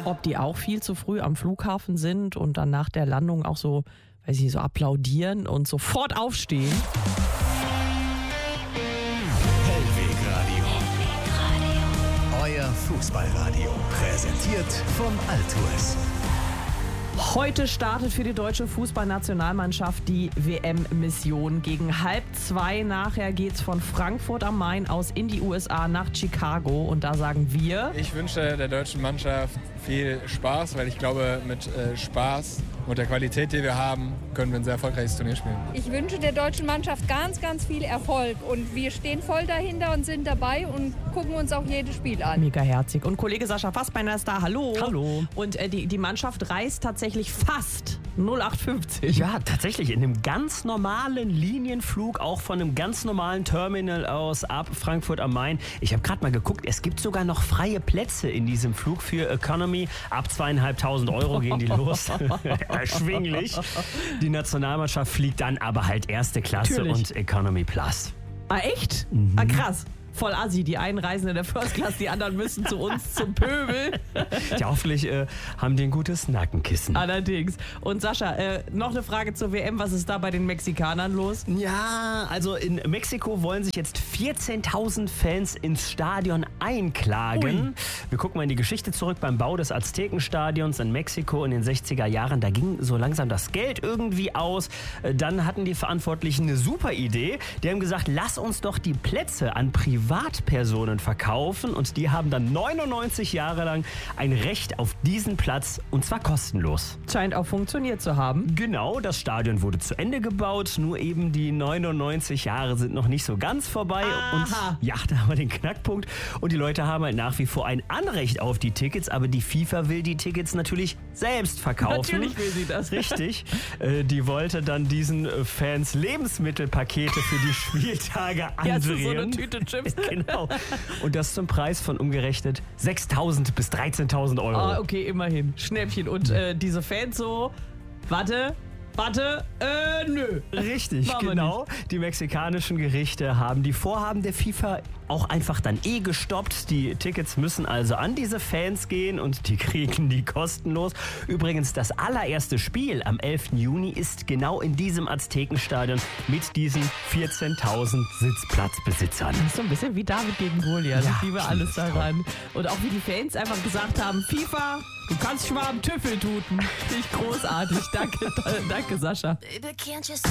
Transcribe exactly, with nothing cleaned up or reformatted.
ob die auch viel zu früh am Flughafen sind und dann nach der Landung auch so, weiß ich nicht, so applaudieren und sofort aufstehen. Hellwegradio. Euer Fußballradio. Präsentiert von Altours. Heute startet für die deutsche Fußballnationalmannschaft die W M-Mission. Gegen halb zwei nachher geht's von Frankfurt am Main aus in die U S A nach Chicago. Und da sagen wir... Ich wünsche der deutschen Mannschaft viel Spaß, weil ich glaube, mit äh, Spaß und der Qualität, die wir haben, können wir ein sehr erfolgreiches Turnier spielen. Ich wünsche der deutschen Mannschaft ganz, ganz viel Erfolg. Und wir stehen voll dahinter und sind dabei und gucken uns auch jedes Spiel an. Mega herzig. Und Kollege Sascha Fassbeiner ist da. Hallo. Hallo. Und äh, die, die Mannschaft reist tatsächlich fast null acht fünfzig. Ja, tatsächlich in einem ganz normalen Linienflug, auch von einem ganz normalen Terminal aus ab Frankfurt am Main. Ich habe gerade mal geguckt, es gibt sogar noch freie Plätze in diesem Flug für Economy. Ab zweieinhalbtausend Euro gehen die los. Erschwinglich. Die Nationalmannschaft fliegt dann aber halt erste Klasse Natürlich. und Economy Plus. Ah, echt? Mhm. Ah, krass. Voll assi. Die einen reisen in der First Class, die anderen müssen zu uns zum Pöbel. Ja, hoffentlich äh, haben die ein gutes Nackenkissen. Allerdings. Und Sascha, äh, noch eine Frage zur W M. Was ist da bei den Mexikanern los? Ja, also in Mexiko wollen sich jetzt vierzehntausend Fans ins Stadion einklagen. Ui. Wir gucken mal in die Geschichte zurück beim Bau des Aztekenstadions in Mexiko in den sechziger Jahren. Da ging so langsam das Geld irgendwie aus. Dann hatten die Verantwortlichen eine super Idee. Die haben gesagt, lass uns doch die Plätze an Privatpersonen verkaufen. Und die haben dann neunundneunzig Jahre lang ein Recht auf diesen Platz, und zwar kostenlos. Scheint auch funktioniert zu haben. Genau, das Stadion wurde zu Ende gebaut, nur eben die neunundneunzig Jahre sind noch nicht so ganz vorbei. Aha. Und ja, da haben wir den Knackpunkt. Und die Leute haben halt nach wie vor ein Anrecht auf die Tickets, aber die FIFA will die Tickets natürlich selbst verkaufen. Natürlich will sie das. Richtig. Äh, die wollte dann diesen äh, Fans Lebensmittelpakete für die Spieltage andrehen. Ja, so eine Tüte Chips. Genau. Und das zum Preis von umgerechnet sechstausend bis dreizehntausend Euro. Ah, okay, immerhin. Schnäppchen. Und äh, diese Fans so, warte, warte, äh, nö. Richtig, Machen wir genau. Die mexikanischen Gerichte haben die Vorhaben der FIFA auch einfach dann eh gestoppt. Die Tickets müssen also an diese Fans gehen und die kriegen die kostenlos. Übrigens, das allererste Spiel am elften Juni ist genau in diesem Aztekenstadion mit diesen vierzehntausend Sitzplatzbesitzern. Das ist so ein bisschen wie David gegen Goliath. Ja, Ich liebe ich alles find's daran. Und auch wie die Fans einfach gesagt haben, FIFA, du kannst schon mal am Tüffel tuten. Finde ich großartig. Danke, danke Sascha. Baby, can't you